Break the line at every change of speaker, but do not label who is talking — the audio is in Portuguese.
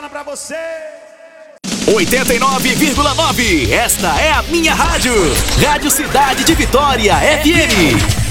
Copacabana pra você.
89,9. Esta é a minha rádio. Rádio Cidade de Vitória FM.